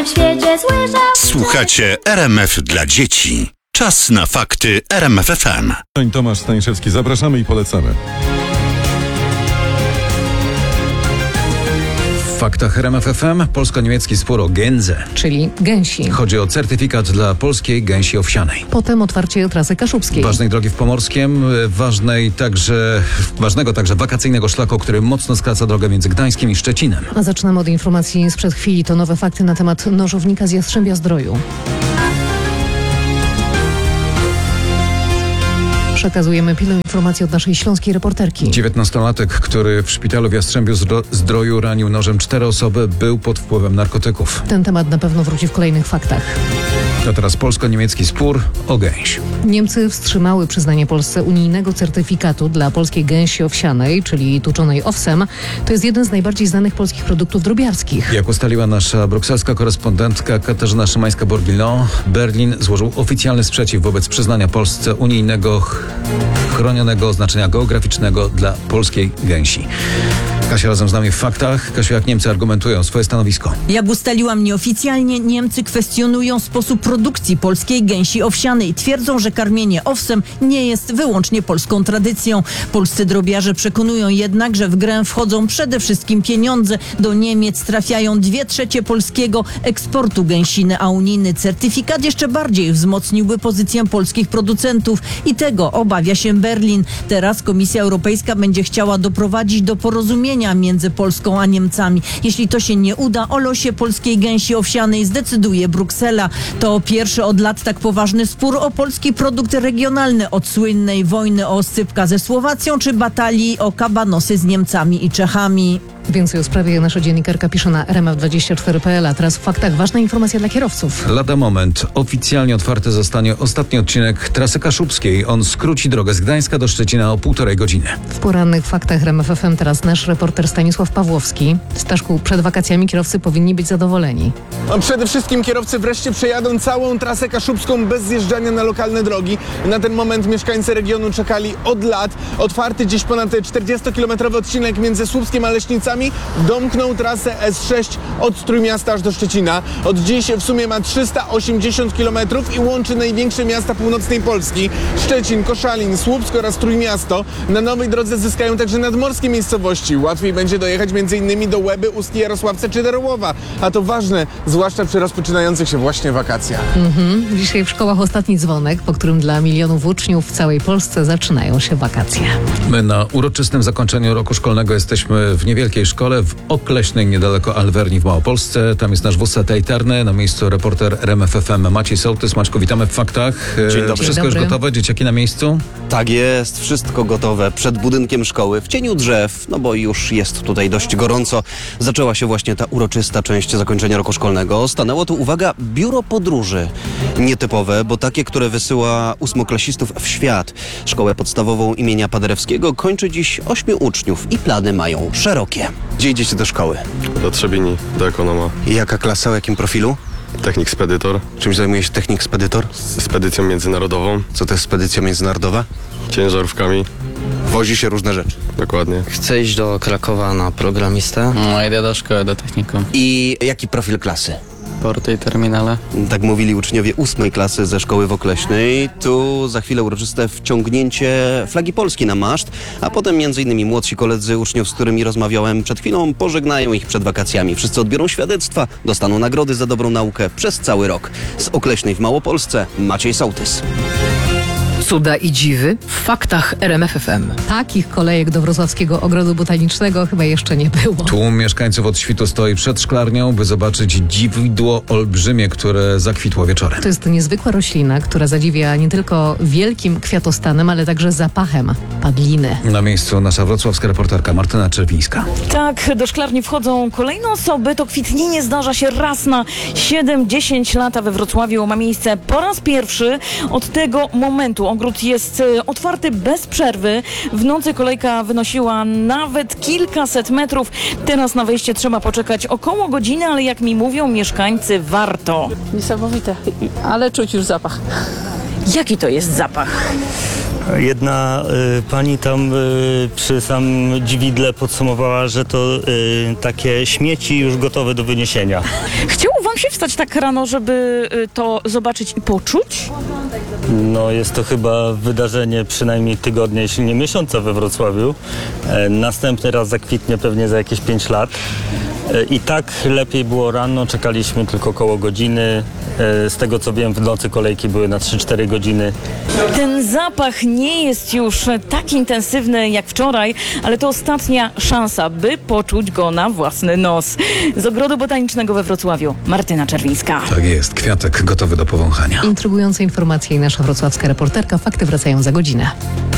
w świecie słyszał. Słuchacie RMF dla dzieci. Czas na fakty RMF FM. Tomasz Staniszewski, zapraszamy i polecamy. W faktach RMF FM polsko-niemiecki spór o Gänse, czyli gęsi. Chodzi o certyfikat dla polskiej gęsi owsianej. Potem otwarcie trasy kaszubskiej. Ważnej drogi w Pomorskiem, ważnego także wakacyjnego szlaku, który mocno skraca drogę między Gdańskiem i Szczecinem. A zaczynamy od informacji sprzed chwili. To nowe fakty na temat nożownika z Jastrzębia-Zdroju. Przekazujemy pilną informację od naszej śląskiej reporterki. 19-latek, który w szpitalu w Jastrzębiu-Zdroju ranił nożem 4 osoby, był pod wpływem narkotyków. Ten temat na pewno wróci w kolejnych faktach. A teraz polsko-niemiecki spór o gęś. Niemcy wstrzymały przyznanie Polsce unijnego certyfikatu dla polskiej gęsi owsianej, czyli tuczonej owsem. To jest jeden z najbardziej znanych polskich produktów drobiarskich. Jak ustaliła nasza brukselska korespondentka Katarzyna Szymańska-Borgilon, Berlin złożył oficjalny sprzeciw wobec przyznania Polsce unijnego chronionego oznaczenia geograficznego dla polskiej gęsi. Kasia razem z nami w faktach. Kasiu, jak Niemcy argumentują swoje stanowisko? Jak ustaliłam nieoficjalnie, Niemcy kwestionują sposób produkcji polskiej gęsi owsianej. Twierdzą, że karmienie owsem nie jest wyłącznie polską tradycją. Polscy drobiarze przekonują jednak, że w grę wchodzą przede wszystkim pieniądze. Do Niemiec trafiają 2/3 polskiego eksportu gęsiny, a unijny certyfikat jeszcze bardziej wzmocniłby pozycję polskich producentów i tego obawia się Berlin. Teraz Komisja Europejska będzie chciała doprowadzić do porozumienia między Polską a Niemcami. Jeśli to się nie uda, o losie polskiej gęsi owsianej zdecyduje Bruksela. To pierwszy od lat tak poważny spór o polski produkt regionalny od słynnej wojny o oscypka ze Słowacją czy batalii o kabanosy z Niemcami i Czechami. Więcej o sprawie nasza dziennikarka pisze na rmf24.pl, a teraz w faktach ważna informacja dla kierowców. Lada moment. Oficjalnie otwarty zostanie ostatni odcinek trasy kaszubskiej. On skróci drogę z Gdańska do Szczecina o 1,5 godziny. W porannych faktach RMF FM teraz nasz reporter Stanisław Pawłowski. Staszku, przed wakacjami kierowcy powinni być zadowoleni. Przede wszystkim kierowcy wreszcie przejadą całą trasę kaszubską bez zjeżdżania na lokalne drogi. Na ten moment mieszkańcy regionu czekali od lat. Otwarty dziś ponad 40-kilometrowy odcinek między Słupskiem a Leśnicami domknął trasę S6 od Trójmiasta aż do Szczecina. Od dziś w sumie ma 380 km i łączy największe miasta północnej Polski. Szczecin, Koszalin, Słupsk oraz Trójmiasto. Na nowej drodze zyskają także nadmorskie miejscowości. Łatwiej będzie dojechać m.in. do Łeby, Ustki, Jarosławca czy Darłowa. A to ważne, zwłaszcza przy rozpoczynających się właśnie wakacjach. Dzisiaj w szkołach ostatni dzwonek, po którym dla milionów uczniów w całej Polsce zaczynają się wakacje. My na uroczystym zakończeniu roku szkolnego jesteśmy w niewielkiej szkole w Okleśnej, niedaleko Alwerni w Małopolsce. Tam jest nasz wóz satelitarny. Na miejscu reporter RMF FM Maciej Sołtys. Maćku, witamy w faktach. Dzień dobry. Wszystko już gotowe? Dzieciaki na miejscu? Tak jest, wszystko gotowe. Przed budynkiem szkoły, w cieniu drzew, no bo już jest tutaj dość gorąco. Zaczęła się właśnie ta uroczysta część zakończenia roku szkolnego. Stanęło tu, uwaga, biuro podróży. Nietypowe, bo takie, które wysyła 8-klasistów w świat. Szkołę podstawową imienia Paderewskiego kończy dziś 8 uczniów i plany mają szerokie. Gdzie idziecie do szkoły? Do Trzebini, do ekonoma. I jaka klasa, o jakim profilu? Technik spedytor. Czym zajmuje się technik spedytor? Spedycją międzynarodową. Co to jest spedycja międzynarodowa? Ciężarówkami. Wozi się różne rzeczy. Dokładnie. Chcę iść do Krakowa na programistę. No, idę do szkoły, do technikum. I jaki profil klasy? Porty i terminale. Tak mówili uczniowie 8 klasy ze szkoły w Okleśnej. Tu za chwilę uroczyste wciągnięcie flagi Polski na maszt, a potem m.in. młodsi koledzy uczniów, z którymi rozmawiałem przed chwilą, pożegnają ich przed wakacjami. Wszyscy odbiorą świadectwa, dostaną nagrody za dobrą naukę przez cały rok. Z Okleśnej w Małopolsce Maciej Sołtys. Cuda i dziwy w faktach RMF FM. Takich kolejek do wrocławskiego ogrodu botanicznego chyba jeszcze nie było. Tłum mieszkańców od świtu stoi przed szklarnią, by zobaczyć dziwidło olbrzymie, które zakwitło wieczorem. To jest niezwykła roślina, która zadziwia nie tylko wielkim kwiatostanem, ale także zapachem padliny. Na miejscu nasza wrocławska reporterka Martyna Czerwińska. Tak, do szklarni wchodzą kolejne osoby. To kwitnienie zdarza się raz na 7-10 lat, a we Wrocławiu ma miejsce po raz pierwszy od tego momentu. Ogród jest otwarty bez przerwy. W nocy kolejka wynosiła nawet kilkaset metrów. Teraz na wejście trzeba poczekać około godziny, ale jak mi mówią mieszkańcy, warto. Niesamowite, ale czuć już zapach. Jaki to jest zapach? Jedna pani tam przy samym dziwidle podsumowała, że to takie śmieci już gotowe do wyniesienia. Chciałbym wam się wstać tak rano, żeby to zobaczyć i poczuć? No jest to chyba wydarzenie przynajmniej tygodnia, jeśli nie miesiąca we Wrocławiu. Następny raz zakwitnie pewnie za jakieś 5 lat. I tak lepiej było rano, czekaliśmy tylko około godziny. Z tego co wiem, w nocy kolejki były na 3-4 godziny. Ten zapach nie jest już tak intensywny jak wczoraj, ale to ostatnia szansa, by poczuć go na własny nos. Z Ogrodu Botanicznego we Wrocławiu, Martyna Czerwińska. Tak jest, kwiatek gotowy do powąchania. Intrygujące informacje i nasza wrocławska reporterka. Fakty wracają za godzinę.